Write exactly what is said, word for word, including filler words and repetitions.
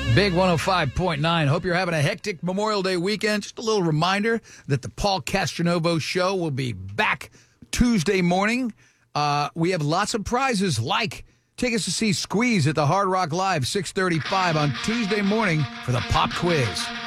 Big one oh five point nine. Hope you're having a hectic Memorial Day weekend. Just a little reminder that the Paul Castronovo Show will be back Tuesday morning. Uh, we have lots of prizes, like tickets to see Squeeze at the Hard Rock Live, six thirty-five on Tuesday morning for the pop quiz.